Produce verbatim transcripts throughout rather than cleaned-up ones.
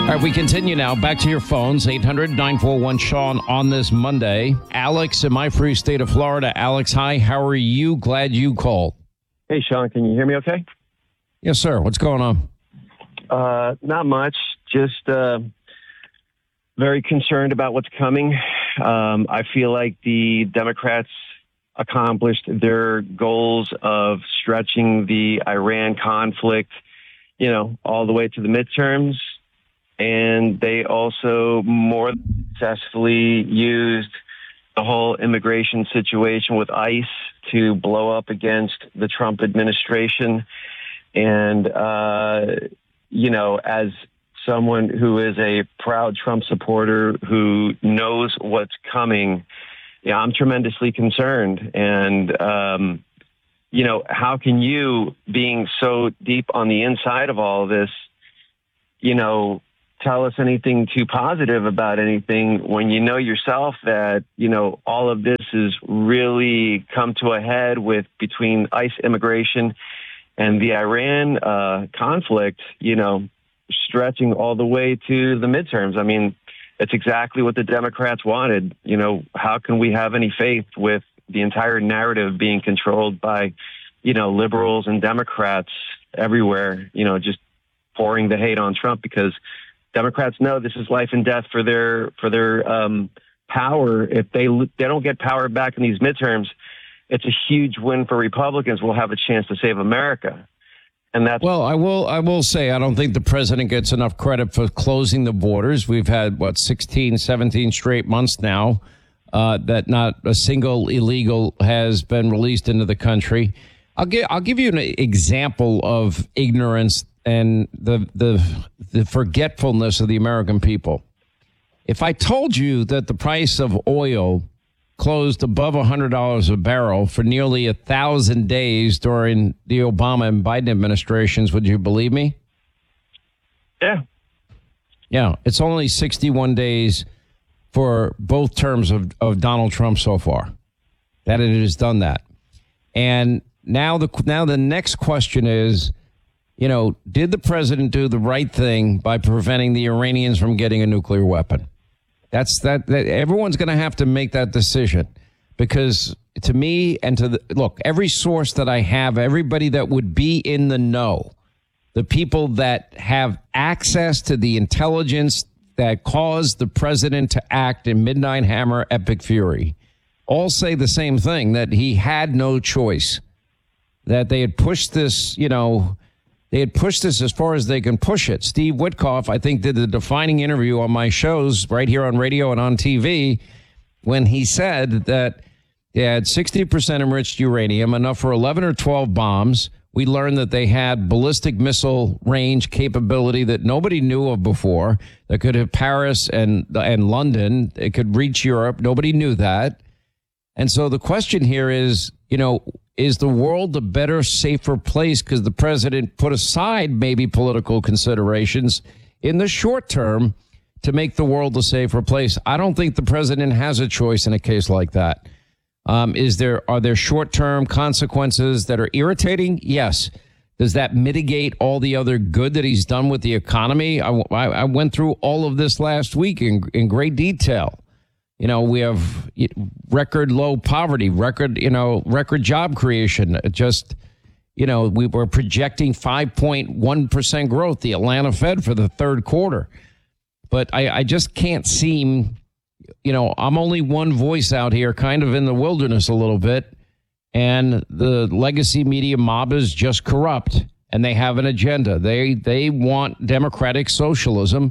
All right, we continue now. Back to your phones, eight hundred, nine four one, Sean on this Monday. Alex in my free state of Florida. Alex, hi. How are you? Glad you called. Hey, Sean, can you hear me okay? Yes, sir. What's going on? Uh, not much. Just uh, very concerned about what's coming. Um, I feel like the Democrats accomplished their goals of stretching the Iran conflict, you know, all the way to the midterms. And they also more successfully used the whole immigration situation with ICE to blow up against the Trump administration. And, uh, you know, as someone who is a proud Trump supporter who knows what's coming, yeah, I'm tremendously concerned. And, um, you know, how can you, being so deep on the inside of all of this, you know, tell us anything too positive about anything when you know yourself that, you know, all of this has really come to a head with between ICE immigration and the Iran uh, conflict, you know, stretching all the way to the midterms. I mean, it's exactly what the Democrats wanted. You know, how can we have any faith with the entire narrative being controlled by, you know, liberals and Democrats everywhere, you know, just pouring the hate on Trump, because Democrats know this is life and death for their for their um, power. If they they don't get power back in these midterms, it's a huge win for Republicans. We'll have a chance to save America. And that's well, I will I will say I don't think the president gets enough credit for closing the borders. We've had, what, sixteen, seventeen straight months now uh, that not a single illegal has been released into the country. I'll give I'll give you an example of ignorance and the the the forgetfulness of the American people. If I told you that the price of oil closed above one hundred dollars a barrel for nearly a thousand days during the Obama and Biden administrations, would you believe me? Yeah. Yeah, it's only sixty-one days for both terms of, of Donald Trump so far that it has done that. And now the now the next question is, you know, did the president do the right thing by preventing the Iranians from getting a nuclear weapon? That's that, that everyone's going to have to make that decision, because to me and to the look, every source that I have, everybody that would be in the know, the people that have access to the intelligence that caused the president to act in Midnight Hammer Epic Fury, all say the same thing, that he had no choice, that they had pushed this, you know, They had pushed this as far as they can push it. Steve Witkoff, I think, did the defining interview on my shows right here on radio and on T V when he said that they had sixty percent enriched uranium, enough for eleven or twelve bombs. We learned that they had ballistic missile range capability that nobody knew of before, that could hit Paris and, and London. It could reach Europe. Nobody knew that. And so the question here is, you know, is the world a better, safer place because the president put aside maybe political considerations in the short term to make the world a safer place? I don't think the president has a choice in a case like that. Um, is there are there short-term consequences that are irritating? Yes. Does that mitigate all the other good that he's done with the economy? I, I, I went through all of this last week in, in great detail. You know, we have record low poverty, record, you know, record job creation. Just, you know, we were projecting five point one percent growth, the Atlanta Fed, for the third quarter. But I, I just can't seem, you know, I'm only one voice out here kind of in the wilderness a little bit. And the legacy media mob is just corrupt, and they have an agenda. They they want democratic socialism,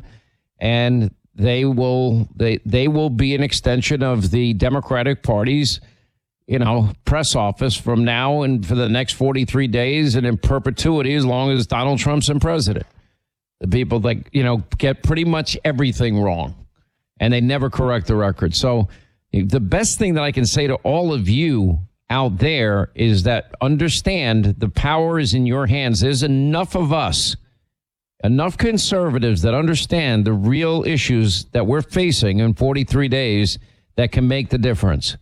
and They will they they will be an extension of the Democratic Party's, you know, press office from now and for the next forty-three days and in perpetuity as long as Donald Trump's in president. The people that, you know, get pretty much everything wrong, and they never correct the record. So the best thing that I can say to all of you out there is that understand the power is in your hands. There's enough of us, enough conservatives that understand the real issues that we're facing in forty-three days that can make the difference.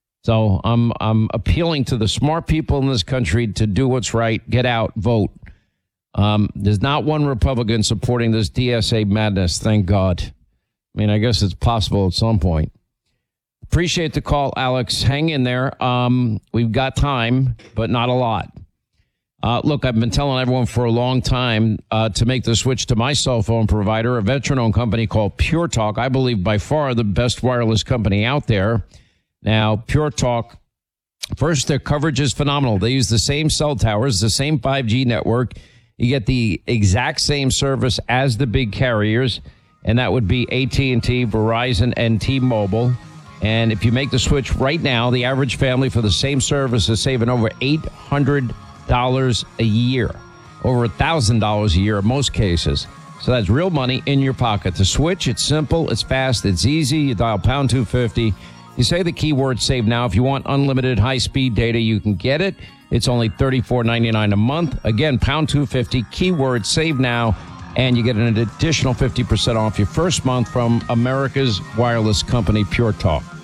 So I'm I'm appealing to the smart people in this country to do what's right, get out, vote. Um, there's not one Republican supporting this D S A madness, thank God. I mean, I guess it's possible at some point. Appreciate the call, Alex. Hang in there. Um, we've got time, but not a lot. Uh, look, I've been telling everyone for a long time uh, to make the switch to my cell phone provider, a veteran-owned company called Pure Talk. I believe by far the best wireless company out there. Now, Pure Talk, first, their coverage is phenomenal. They use the same cell towers, the same five G network. You get the exact same service as the big carriers, and that would be A T and T, Verizon, and T-Mobile. And if you make the switch right now, the average family for the same service is saving over eight hundred dollars a year, over one thousand dollars a year in most cases. So that's real money in your pocket. To switch, it's simple, it's fast, it's easy. You dial pound two fifty. You say the keyword save now. If you want unlimited high-speed data, you can get it. It's only thirty-four ninety-nine a month. Again, pound two fifty, keyword save now, and you get an additional fifty percent off your first month from America's wireless company, Pure Talk.